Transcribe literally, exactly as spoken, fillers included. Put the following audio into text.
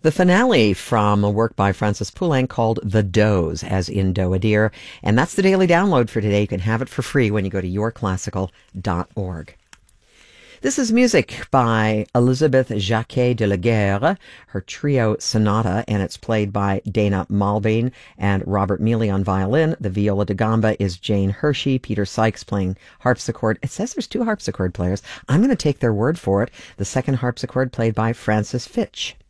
The finale from a work by Francis Poulenc called The Doze, as in Doe a Deer. And that's the daily download for today. You can have it for free when you go to your classical dot org. This is music by Elizabeth Jacquet de la Guerre, her trio sonata, and it's played by Dana Malbine and Robert Mealy on violin. The viola da gamba is Jane Hershey, Peter Sykes playing harpsichord. It says there's two harpsichord players. I'm going to take their word for it. The second harpsichord played by Francis Fitch.